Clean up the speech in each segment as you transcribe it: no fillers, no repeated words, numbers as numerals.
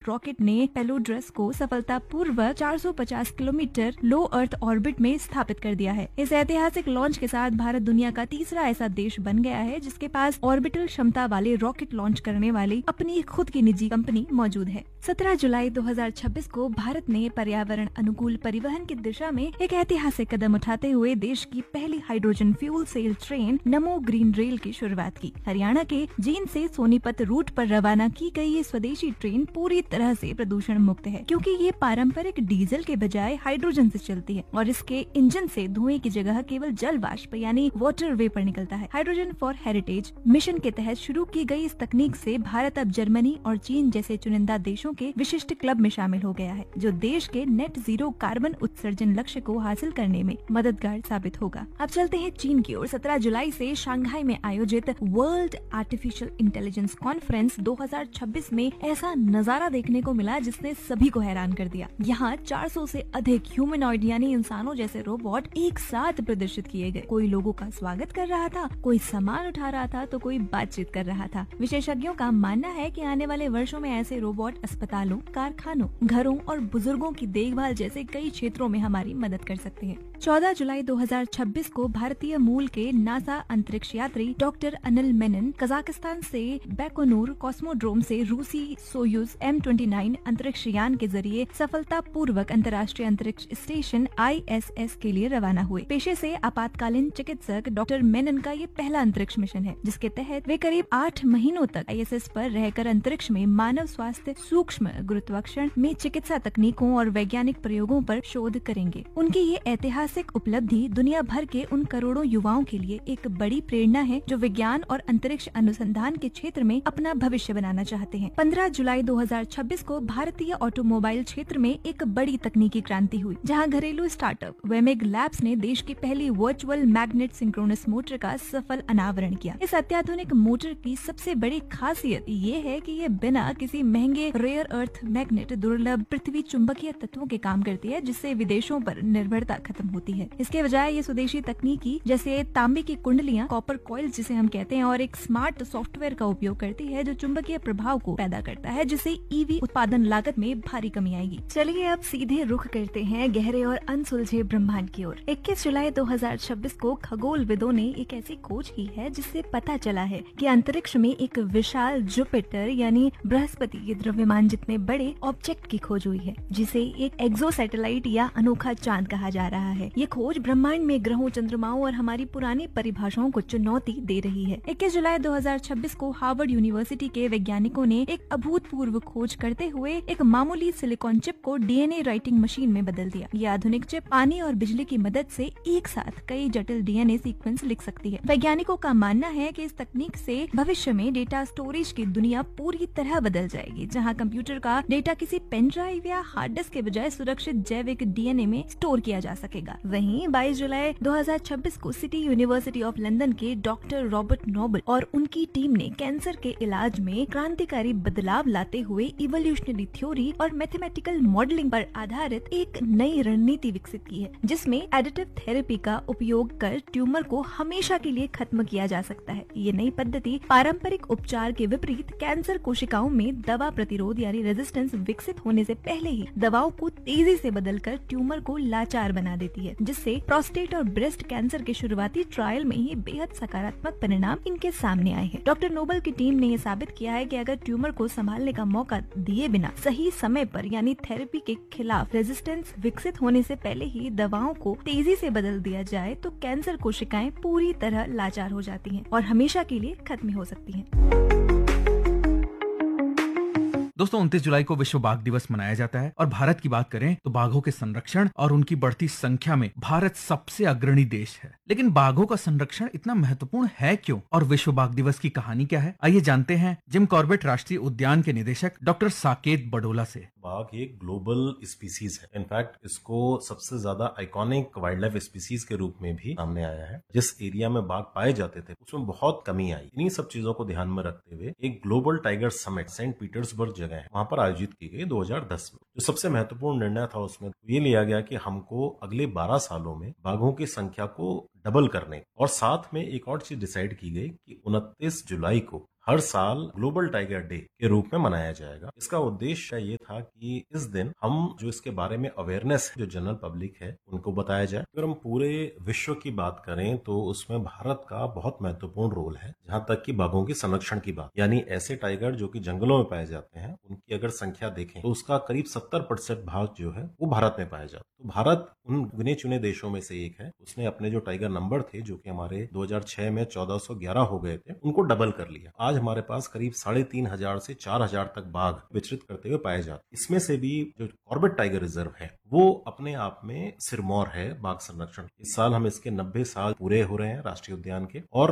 Rocket ने पेलोड्रस को सफलतापूर्वक 450 किलोमीटर लो अर्थ ऑर्बिट में स्थापित कर दिया है। इस ऐतिहासिक लॉन्च के साथ भारत दुनिया का तीसरा ऐसा देश बन गया है जिसके पास ऑर्बिटल क्षमता वाले रॉकेट लॉन्च करने वाली अपनी खुद की निजी कंपनी मौजूद है। 17 जुलाई 2026 को भारत ने पर्यावरण अनुकूल परिवहन की दिशा में एक ऐतिहासिक कदम उठाते हुए देश की पहली हाइड्रोजन फ्यूल सेल ट्रेन नमो ग्रीन रेल की शुरुआत की। हरियाणा के जींद से सोनीपत रूट पर रवाना की गई ये स्वदेशी ट्रेन पूरी तरह से प्रदूषण मुक्त है, क्योंकि ये पारंपरिक डीजल के बजाय हाइड्रोजन से चलती है और इसके इंजन से धुएं की जगह केवल जल वाष्प यानी वाटर वेपर निकलता है। हाइड्रोजन फॉर हेरिटेज मिशन के तहत शुरू की गई इस तकनीक से भारत अब जर्मनी और चीन जैसे चुनिंदा देशों के विशिष्ट क्लब में शामिल हो गया है, जो देश के नेट जीरो कार्बन उत्सर्जन लक्ष्य को हासिल करने में मददगार साबित होगा। अब चलते हैं चीन की ओर। 17 जुलाई से शंघाई में आयोजित वर्ल्ड आर्टिफिशियल इंटेलिजेंस कॉन्फ्रेंस 2026 में ऐसा नजारा देखने को मिला जिसने सभी को हैरान कर दिया। यहाँ 400 से अधिक ह्यूमनॉइड यानी इंसानों जैसे रोबोट एक साथ प्रदर्शित किए गए। कोई लोगों का स्वागत कर रहा था, कोई सामान उठा रहा था, तो कोई बातचीत कर रहा था। विशेषज्ञों का मानना है कि आने वाले वर्षों में ऐसे रोबोट अस्पतालों, कारखानों, घरों और बुजुर्गों की देखभाल जैसे कई क्षेत्रों में हमारी मदद कर सकते हैं। 14 जुलाई 2026 को भारतीय मूल के नासा अंतरिक्ष यात्री डॉक्टर अनिल मेनन कजाकिस्तान से बैकोनूर कॉस्मोड्रोम से रूसी सोयूज M29 अंतरिक्ष यान के जरिए सफलतापूर्वक अंतर्राष्ट्रीय अंतरिक्ष स्टेशन ISS के लिए रवाना हुए। पेशे से आपातकालीन चिकित्सक डॉक्टर मेनन का ये पहला अंतरिक्ष मिशन है, जिसके तहत वे करीब 8 महीनों तक ISS पर रहकर अंतरिक्ष में मानव स्वास्थ्य, सूक्ष्म गुरुत्वाकर्षण में चिकित्सा तकनीकों और वैज्ञानिक प्रयोगों पर शोध करेंगे। उनकी ये ऐतिहासिक उपलब्धि दुनिया भर के उन करोड़ों युवाओं के लिए एक बड़ी प्रेरणा है जो विज्ञान और अंतरिक्ष अनुसंधान के क्षेत्र में अपना भविष्य बनाना चाहते हैं। 15 जुलाई 2026 को भारतीय ऑटोमोबाइल क्षेत्र में एक बड़ी तकनीकी क्रांति हुई, जहां घरेलू स्टार्टअप वेमेग लैब्स ने देश की पहली वर्चुअल मैग्नेट सिंक्रोनस मोटर का सफल अनावरण किया। इस अत्याधुनिक मोटर की सबसे बड़ी खासियत ये है कि ये बिना किसी महंगे रेयर अर्थ मैग्नेट दुर्लभ पृथ्वी चुंबकीय तत्वों के काम करती है, जिससे विदेशों पर निर्भरता खत्म होती है। इसके बजाय ये स्वदेशी तकनीकी जैसे तांबे की कुंडलियां, कॉपर कॉइल जिसे हम कहते हैं, और एक स्मार्ट सॉफ्टवेयर का उपयोग करती है जो चुंबकीय प्रभाव को पैदा करता है, जिससे ईवी उत्पादन लागत में भारी कमी आएगी। चलिए अब सीधे रुख करते हैं गहरे और अनसुलझे ब्रह्मांड की ओर। 21 जुलाई 2026 को खगोलविदों ने एक ऐसी खोज की है जिससे पता चला है कि अंतरिक्ष में एक विशाल जुपिटर यानी बृहस्पति के द्रव्यमान जितने बड़े ऑब्जेक्ट की खोज हुई है, जिसे एक एक्सो सैटेलाइट या अनोखा चांद कहा जा रहा है। ये खोज ब्रह्मांड में ग्रहों, चंद्रमाओं और हमारी पुरानी परिभाषाओं को चुनौती दे रही है। 21 जुलाई 2026 को हार्वर्ड यूनिवर्सिटी के वैज्ञानिकों ने एक अभूतपूर्व खोज करते हुए एक मामूली सिलिकॉन चिप को DNA राइटिंग मशीन में बदल दिया। ये आधुनिक चिप पानी और बिजली की मदद से एक साथ कई जटिल DNA सीक्वेंस लिख सकती है। वैज्ञानिकों का मानना है कि इस तकनीक से भविष्य में डेटा स्टोरेज की दुनिया पूरी तरह बदल जाएगी, जहाँ कंप्यूटर का डेटा किसी पेन ड्राइव या हार्ड डिस्क के बजाय सुरक्षित जैविक DNA में स्टोर किया जा सकेगा। वहीं 22 जुलाई 2026 को सिटी यूनिवर्सिटी ऑफ लंदन के डॉक्टर रॉबर्ट नोबल और उनकी टीम ने कैंसर के इलाज में क्रांतिकारी बदलाव लाते हुए इवोल्यूशनरी थ्योरी और मैथमेटिकल मॉडलिंग पर आधारित एक नई रणनीति विकसित की है, जिसमें एडिटिव थेरेपी का उपयोग कर ट्यूमर को हमेशा के लिए खत्म किया जा सकता है। ये नई पद्धति पारंपरिक उपचार के विपरीत कैंसर कोशिकाओं में दवा प्रतिरोध यानी रेजिस्टेंस विकसित होने से पहले ही दवाओं को तेजी से बदलकर ट्यूमर को लाचार बना देती है, जिससे प्रोस्टेट और ब्रेस्ट कैंसर के शुरुआती ट्रायल में ही बेहद सकारात्मक परिणाम इनके सामने आए हैं। डॉक्टर नोबल की टीम ने ये साबित किया है कि अगर ट्यूमर को संभालने का मौका दिए बिना सही समय पर यानी थेरेपी के खिलाफ रेजिस्टेंस विकसित होने से पहले ही दवाओं को तेजी से बदल दिया जाए तो कैंसर कोशिकाएं पूरी तरह लाचार हो जाती हैं और हमेशा के लिए खत्म हो सकती हैं। दोस्तों 29 जुलाई को विश्व बाघ दिवस मनाया जाता है और भारत की बात करें तो बाघों के संरक्षण और उनकी बढ़ती संख्या में भारत सबसे अग्रणी देश है। लेकिन बाघों का संरक्षण इतना महत्वपूर्ण है क्यों और विश्व बाघ दिवस की कहानी क्या है, आइए जानते हैं जिम कॉर्बेट राष्ट्रीय उद्यान के निदेशक डॉक्टर साकेत बडोला से। बाघ एक ग्लोबल स्पीसीज है। इनफैक्ट इसको सबसे ज्यादा आइकॉनिक वाइल्ड लाइफ स्पीसीज के रूप में भी सामने आया है। जिस एरिया में बाघ पाए जाते थे उसमें बहुत कमी आई। इन्हीं सब चीजों को ध्यान में रखते हुए एक global tiger summit Saint Petersburg जगह है वहां पर आयोजित की गई 2010 में। जो सबसे महत्वपूर्ण निर्णय था उसमें ये लिया गया कि हमको अगले 12 सालों में बाघों की संख्या को डबल करने और साथ में एक और चीज डिसाइड की गई कि 29 जुलाई को हर साल ग्लोबल टाइगर डे के रूप में मनाया जाएगा। इसका उद्देश्य ये था कि इस दिन हम जो इसके बारे में अवेयरनेस जो जनरल पब्लिक है उनको बताया जाए। अगर हम पूरे विश्व की बात करें तो उसमें भारत का बहुत महत्वपूर्ण रोल है, जहां तक कि बाघों के संरक्षण की बात, यानी ऐसे टाइगर जो कि जंगलों में पाए जाते हैं उनकी अगर संख्या देखें तो उसका करीब 70% भाग जो है वो भारत में पाया जाता है। तो भारत उन गिने चुने देशों में से एक है। उसने अपने जो टाइगर नंबर थे जो कि हमारे 2006 में 1411 हो गए थे, उनको डबल कर लिया। आज हमारे पास करीब 3500 से 4000 तक बाघ विचरित करते हुए पाए जाते। इसमें से भी जो कॉर्बेट टाइगर रिजर्व है वो अपने आप में सिरमौर है बाघ संरक्षण। इस साल हम इसके 90 साल पूरे हो रहे हैं राष्ट्रीय उद्यान के। और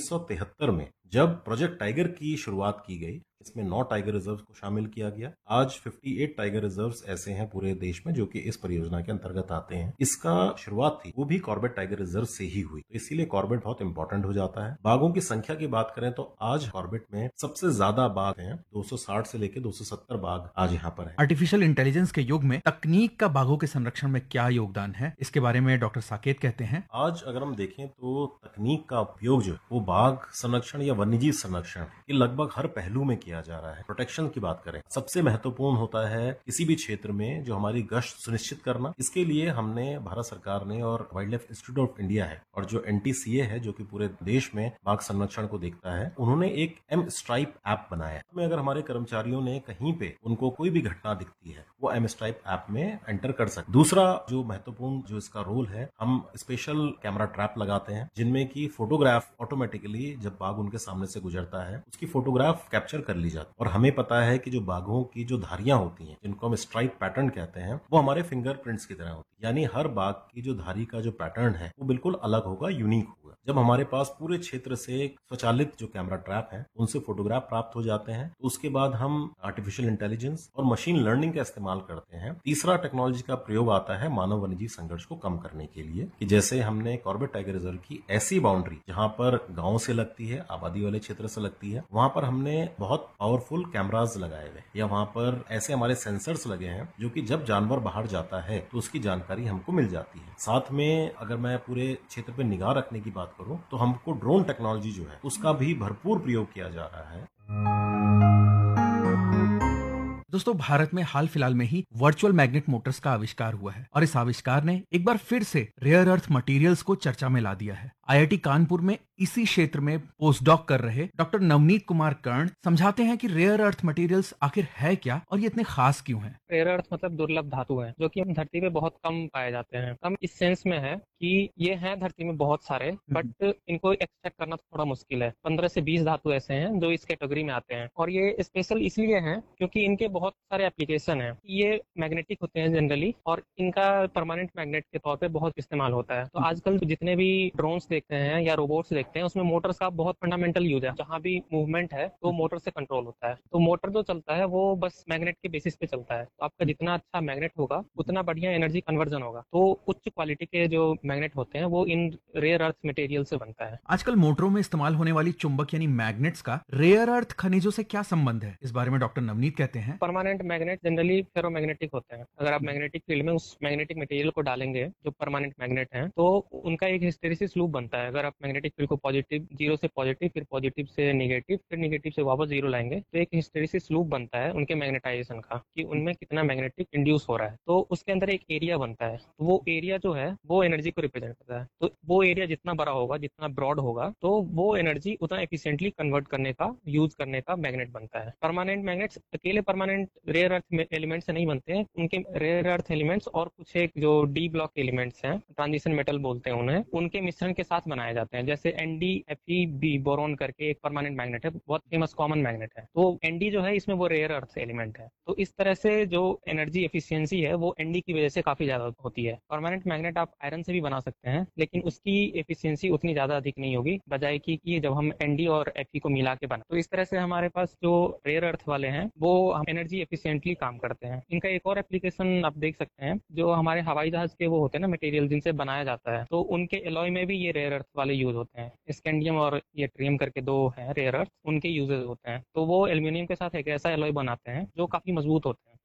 1973 में जब प्रोजेक्ट टाइगर की शुरुआत की गई, इसमें 9 टाइगर रिजर्व को शामिल किया गया। आज 58 टाइगर रिजर्व्स ऐसे हैं पूरे देश में जो कि इस परियोजना के अंतर्गत आते हैं। इसका शुरुआत थी वो भी कॉर्बेट टाइगर रिजर्व से ही हुई, तो इसीलिए कॉर्बेट बहुत इंपॉर्टेंट हो जाता है। बाघों की संख्या की बात करें तो आज कॉर्बेट में सबसे ज्यादा बाघ हैं, 260 से लेकर 270 बाघ आज यहाँ पर है। आर्टिफिशियल इंटेलिजेंस के युग में तकनीक का बाघों के संरक्षण में क्या योगदान है, इसके बारे में डॉक्टर साकेत कहते हैं। आज अगर हम देखें तो तकनीक का उपयोग जो है वो बाघ संरक्षण या वन्यजीव संरक्षण के लगभग हर पहलू में किया जा रहा है। प्रोटेक्शन की बात करें, सबसे महत्वपूर्ण होता है किसी भी क्षेत्र में जो हमारी गश्त सुनिश्चित करना। इसके लिए हमने भारत सरकार ने और wild life institute of India है और जो NTCA है जो कि पूरे देश में बाघ संरक्षण को देखता है, उन्होंने एक M स्ट्राइप ऐप बनाया है। में अगर हमारे कर्मचारियों ने कहीं पे उनको कोई भी घटना दिखती है वो M स्ट्राइप ऐप में एंटर कर सकते। दूसरा जो महत्वपूर्ण जो इसका रोल है, हम स्पेशल कैमरा ट्रैप लगाते हैं जिनमें की फोटोग्राफ ऑटोमेटिकली जब बाघ उनके सामने से गुजरता है उसकी फोटोग्राफ कैप्चर कर ली जाती है। और हमें पता है कि जो बाघों की जो धारियां होती हैं जिनको हम स्ट्राइप पैटर्न कहते हैं वो हमारे फिंगरप्रिंट्स की तरह होती है, यानी हर बाघ की जो धारी का जो पैटर्न है वो बिल्कुल अलग होगा, यूनिक होगा। जब हमारे पास पूरे क्षेत्र से स्वचालित जो कैमरा ट्रैप है उनसे फोटोग्राफ प्राप्त हो जाते हैं तो उसके बाद हम आर्टिफिशियल इंटेलिजेंस और मशीन लर्निंग का इस्तेमाल करते हैं। तीसरा टेक्नोलॉजी का प्रयोग आता है मानव वन्यजीव संघर्ष को कम करने के लिए, कि जैसे हमने कॉर्बेट टाइगर रिजर्व की ऐसी बाउंड्री जहां पर गांव से लगती है, आबादी वाले क्षेत्र से लगती है, वहां पर हमने बहुत पावरफुल कैमरास लगाए हुए, या वहां पर ऐसे हमारे सेंसर्स लगे हैं जो कि जब जानवर बाहर जाता है तो उसकी जानकारी हमको मिल जाती है। साथ में अगर मैं पूरे क्षेत्र पे निगाह रखने की बात करूं तो हमको ड्रोन टेक्नोलॉजी जो है उसका भी भरपूर प्रयोग किया जा रहा है। दोस्तों, भारत में हाल फिलहाल में ही वर्चुअल मैग्नेट मोटर्स का आविष्कार हुआ है और इस आविष्कार ने एक बार फिर से रेयर अर्थ मटेरियल्स को चर्चा में ला दिया है। IIT कानपुर में इसी क्षेत्र में पोस्टडॉक कर रहे डॉक्टर नवनीत कुमार कर्ण समझाते हैं कि रेयर अर्थ मटेरियल्स आखिर है क्या और ये इतने खास क्यों हैं। रेयर अर्थ मतलब दुर्लभ धातु है जो कि धरती पे बहुत कम पाए जाते हैं। कम इस सेंस में है कि ये हैं धरती में बहुत सारे, बट इनको एक्सट्रैक्ट करना थोड़ा मुश्किल है। 15 से 20 धातु ऐसे हैं जो इस कैटेगरी में आते हैं और ये स्पेशल इसलिए हैं क्योंकि इनके बहुत सारे एप्लीकेशन हैं। ये मैग्नेटिक होते हैं जनरली और इनका परमानेंट मैग्नेट के तौर पे बहुत इस्तेमाल होता है। तो आजकल जितने भी ड्रोन्स देखते हैं या रोबोट्स देखते हैं उसमें मोटर्स का बहुत फंडामेंटल यूज है। जहां भी मूवमेंट है तो मोटर से कंट्रोल होता है। तो मोटर जो चलता है वो बस मैग्नेट के बेसिस पे चलता है। तो आपका जितना अच्छा मैग्नेट होगा उतना बढ़िया एनर्जी कन्वर्जन होगा। तो उच्च क्वालिटी के जो मैग्नेट होते हैं वो इन रेयर अर्थ मटेरियल से बनता है। आजकल मोटरों में इस्तेमाल होने वाली चुंबक यानी मैग्नेट्स का रेयर अर्थ खनिजों से क्या संबंध है, इस बारे में डॉक्टर नवनीत कहते हैं। परमानेंट मैग्नेट जनरली फेरोमैग्नेटिक होते हैं। अगर आप मैग्नेटिक फील्ड में उस मैग्नेटिक मटेरियल को डालेंगे जो परमानेंट मैग्नेट है तो उनका एक हिस्टेरिसिस लूप बनता है। अगर आप मैग्नेटिक फील्ड को पॉजिटिव, जीरो से पॉजिटिव, फिर पॉजिटिव से नेगेटिव, फिर नेगेटिव से वापस जीरो लाएंगे तो एक हिस्टेरिसिस लूप बनता है उनके मैग्नेटाइजेशन का कि उनमें कितना मैग्नेटिक इंड्यूस हो रहा है। तो उसके अंदर एक एरिया बनता है। तो वो एरिया जो है वो एनर्जी को रिप्रेजेंट करता है। तो वो एरिया जितना बड़ा होगा, जितना ब्रॉड होगा, तो वो एनर्जी उतना एफिशिएंटली कन्वर्ट करने का, यूज करने का मैग्नेट बनता है। परमानेंट मैग्नेट्स अकेले परमानेंट रेयर अर्थ एलिमेंट से नहीं बनते हैं। उनके रेयर अर्थ एलिमेंट्स और कुछ एक जो डी ब्लॉक एलिमेंट्स हैं, ट्रांजिशन मेटल बोलते हैं उन्हें, उनके मिश्रण के साथ बनाए जाते हैं। जैसे NdFeB बोरोन करके एक परमानेंट मैग्नेट है, बहुत फेमस कॉमन मैग्नेट है। तो Nd जो है इसमें वो रेयर अर्थ एलिमेंट है। तो इस तरह से जो एनर्जी एफिशिएंसी है वो Nd की वजह से काफी ज्यादा होती है। परमानेंट मैग्नेट आप आयरन से भी बना सकते हैं लेकिन उसकी एफिशिएंसी उतनी ज्यादा अधिक नहीं होगी बजाय कि जब हम Nd और Fe को मिला के बना। तो इस तरह से हमारे पास जो रेयर अर्थ वाले हैं वो एनर्जी एफिशिएंटली काम करते हैं। इनका एक और एप्लीकेशन आप देख सकते हैं, जो हमारे हवाई जहाज के वो होते हैं ना मटेरियल जिनसे बनाया जाता है, तो उनके एलॉय में भी ये रेयर अर्थ वाले यूज होते हैं। स्कैंडियम और ये ट्रियम करके दो हैं रेयर अर्थ, उनके यूजेस होते हैं। तो वो एल्यूमिनियम के साथ एक ऐसा एलॉय बनाते हैं जो काफी मजबूत होते हैं।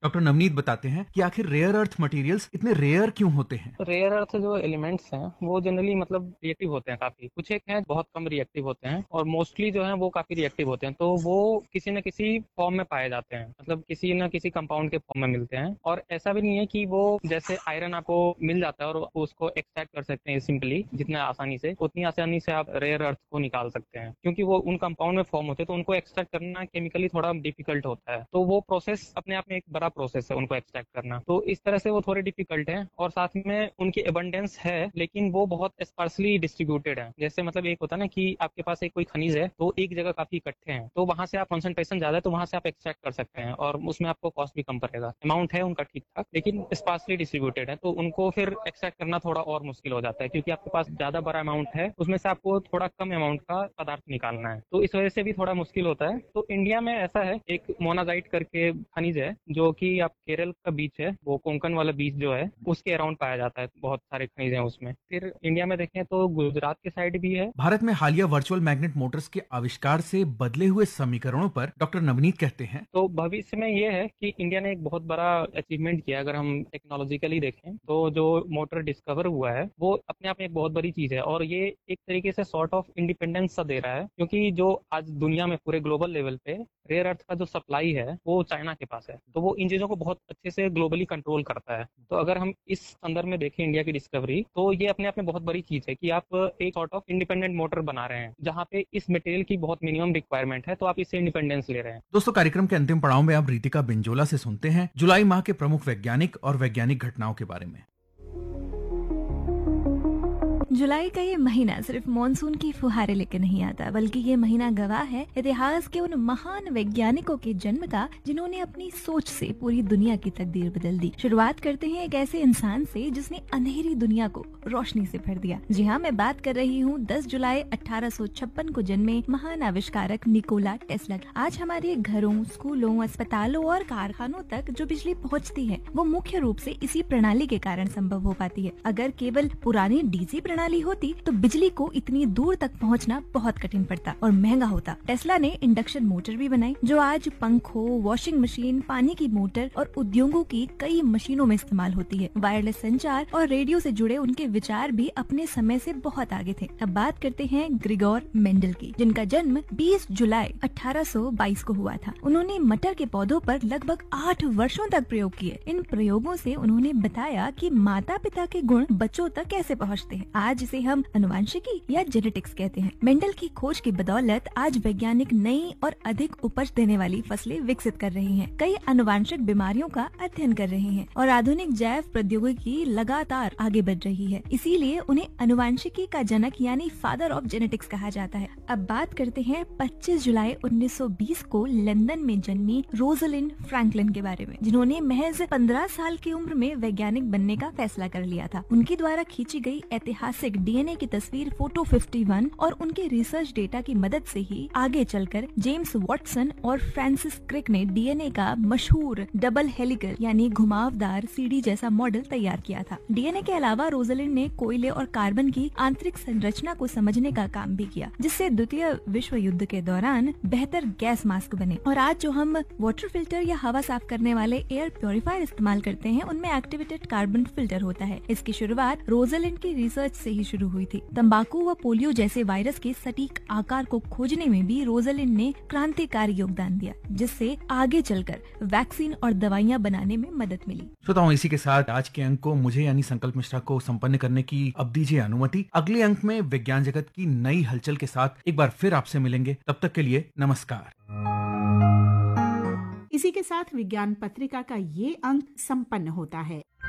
डॉक्टर नवनीत बताते हैं कि आखिर रेयर अर्थ मटेरियल्स इतने रेयर क्यों होते हैं। रेयर अर्थ जो एलिमेंट्स हैं वो जनरली मतलब रिएक्टिव होते हैं काफी, कुछ एक हैं बहुत कम रिएक्टिव होते हैं और मोस्टली जो है वो काफी रिएक्टिव होते हैं। तो वो किसी न किसी फॉर्म में पाए जाते हैं, मतलब किसी न किसी कंपाउंड के फॉर्म में मिलते हैं। और ऐसा भी नहीं है कि वो जैसे आयरन आपको मिल जाता है और उसको एक्सट्रैक्ट कर सकते हैं सिंपली, जितना आसानी से उतनी आसानी से आप रेयर अर्थ को निकाल सकते हैं, क्योंकि वो उन कंपाउंड में फॉर्म होते हैं। तो उनको एक्सट्रैक्ट करना केमिकली थोड़ा डिफिकल्ट होता है, तो वो प्रोसेस अपने आप में एक बड़ा प्रोसेस है उनको एक्सट्रैक्ट करना। तो इस तरह से वो थोड़े डिफिकल्ट है और साथ में उनकी एबंडेंस है, लेकिन वो बहुत स्पार्सली डिस्ट्रीब्यूटेड है। जैसे मतलब एक होता है ना कि आपके पास एक कोई खनिज है तो एक जगह काफी इकट्ठे हैं, तो वहां से आप कॉन्सेंट्रेशन ज्यादा है तो वहां से आप एक्सट्रैक्ट कर सकते हैं और उसमें आपको कॉस्ट भी कम पड़ेगा। अमाउंट है उनका ठीक ठाक, लेकिन स्पार्सली डिस्ट्रीब्यूटेड है, तो उनको फिर एक्सट्रैक्ट करना थोड़ा और मुश्किल हो जाता है, क्योंकि आपके पास ज्यादा बड़ा अमाउंट है, उसमें से आपको थोड़ा कम अमाउंट का पदार्थ निकालना है, तो इस वजह से भी थोड़ा मुश्किल होता है। तो इंडिया में ऐसा है, एक मोनाजाइट करके खनिज है जो कि आप केरल का बीच है, वो कोंकण वाला बीच जो है उसके अराउंड पाया जाता है, बहुत सारे खनिज हैं उसमें। फिर इंडिया में देखें तो गुजरात के साइड भी है। भारत में हालिया वर्चुअल मैग्नेट मोटर्स के आविष्कार से बदले हुए समीकरणों पर डॉक्टर नवनीत कहते हैं, तो भविष्य में ये है कि इंडिया ने एक बहुत बड़ा अचीवमेंट किया। अगर हम टेक्नोलॉजिकली देखें तो जो मोटर डिस्कवर हुआ है वो अपने आप में एक बहुत बड़ी चीज है और ये एक तरीके से सॉर्ट ऑफ इंडिपेंडेंस सा दे रहा है, क्योंकि जो आज दुनिया में पूरे ग्लोबल लेवल पे रेयर अर्थ का जो सप्लाई है वो चाइना के पास है, तो वो इन चीजों को बहुत अच्छे से ग्लोबली कंट्रोल करता है। तो अगर हम इस संदर्भ में देखें इंडिया की डिस्कवरी, तो ये अपने आप में बहुत बड़ी चीज है कि आप एक सॉर्ट ऑफ इंडिपेंडेंट मोटर बना रहे हैं, जहाँ पे इस मटेरियल की बहुत मिनिमम रिक्वायरमेंट है, तो आप इससे इंडिपेंडेंस ले रहे हैं। दोस्तों, कार्यक्रम के अंतिम पड़ाव में आप रितिका बिंजोला से सुनते हैं जुलाई माह के प्रमुख वैज्ञानिक और वैज्ञानिक घटनाओं के बारे में। जुलाई का ये महीना सिर्फ मॉनसून की फुहारे लेकर नहीं आता, बल्कि ये महीना गवाह है इतिहास के उन महान वैज्ञानिकों के जन्म का जिन्होंने अपनी सोच से पूरी दुनिया की तकदीर बदल दी। शुरुआत करते हैं एक ऐसे इंसान से जिसने अंधेरी दुनिया को रोशनी से भर दिया। जी हाँ, मैं बात कर रही हूँ 10 जुलाई 1856 को जन्मे महान आविष्कारक निकोला टेस्ला। आज हमारे घरों, स्कूलों, अस्पतालों और कारखानों तक जो बिजली पहुँचती है वो मुख्य रूप से इसी प्रणाली के कारण संभव हो पाती है। अगर केवल पुरानी डीसी प्रणाली होती तो बिजली को इतनी दूर तक पहुंचना बहुत कठिन पड़ता और महंगा होता। टेस्ला ने इंडक्शन मोटर भी बनाई जो आज पंखों, वॉशिंग मशीन, पानी की मोटर और उद्योगों की कई मशीनों में इस्तेमाल होती है। वायरलेस संचार और रेडियो से जुड़े उनके विचार भी अपने समय से बहुत आगे थे। अब बात करते हैं ग्रिगोर मेंडल की, जिनका जन्म 20 जुलाई 1822 को हुआ था। उन्होंने मटर के पौधों पर लगभग 8 वर्षों तक प्रयोग किए। इन प्रयोगों से उन्होंने बताया कि माता पिता के गुण बच्चों तक कैसे पहुंचते हैं। आज जिसे हम अनुवांशिकी या जेनेटिक्स कहते हैं। मेंडल की खोज की बदौलत आज वैज्ञानिक नई और अधिक उपज देने वाली फसलें विकसित कर रहे हैं, कई अनुवांशिक बीमारियों का अध्ययन कर रहे हैं और आधुनिक जैव प्रौद्योगिकी लगातार आगे बढ़ रही है। इसीलिए उन्हें अनुवांशिकी का जनक यानी फादर ऑफ जेनेटिक्स कहा जाता है। अब बात करते हैं 25 जुलाई 1920 को लंदन में जन्मी रोजलिंड फ्रैंकलिन के बारे में, जिन्होंने महज 15 साल की उम्र में वैज्ञानिक बनने का फैसला कर लिया था। उनके द्वारा खींची गई ऐतिहासिक डीएनए की तस्वीर फोटो 51 और उनके रिसर्च डेटा की मदद से ही आगे चलकर जेम्स वॉटसन और फ्रांसिस क्रिक ने डीएनए का मशहूर डबल हेलिकल यानी घुमावदार सीढ़ी जैसा मॉडल तैयार किया था। डीएनए के अलावा रोजलिंड ने कोयले और कार्बन की आंतरिक संरचना को समझने का काम भी किया, जिससे द्वितीय विश्व युद्ध के दौरान बेहतर गैस मास्क बने। और आज जो हम वाटर फिल्टर या हवा साफ करने वाले एयर प्योरीफायर इस्तेमाल करते हैं उनमें एक्टिवेटेड कार्बन फिल्टर होता है। इसकी शुरुआत रोजलिंड की रिसर्च से ही शुरू हुई थी। तंबाकू व पोलियो जैसे वायरस के सटीक आकार को खोजने में भी रोजलिंड ने क्रांतिकारी योगदान दिया, जिससे आगे चलकर वैक्सीन और दवाइयां बनाने में मदद मिली। श्रोताओं, इसी के साथ आज के अंक को मुझे यानी संकल्प मिश्रा को संपन्न करने की अब दीजिए अनुमति। अगले अंक में विज्ञान जगत की नई हलचल के साथ एक बार फिर आपसे मिलेंगे। तब तक के लिए नमस्कार। इसी के साथ विज्ञान पत्रिका का ये अंक संपन्न होता है।